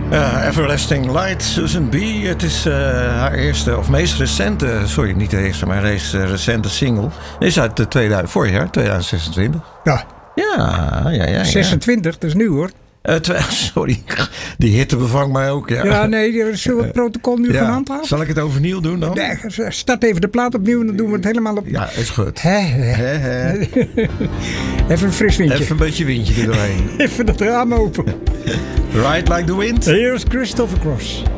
Everlasting Light, Susan B. Het is haar eerste, of meest recente, sorry, niet de eerste, maar meest recente single. Is uit vorig jaar, 2026. Ja. Ja. 26, dat is nieuw hoor. Sorry, die hitte bevangt mij ook. Ja, nee, zullen we het protocol nu gaan handhaven? Zal ik het overnieuw doen dan? Nee, start even de plaat opnieuw en dan doen we het helemaal op. Ja, is goed. Even een fris windje. Even een beetje windje er doorheen. Even dat raam open. Ride like the wind. Hier is Christopher Cross.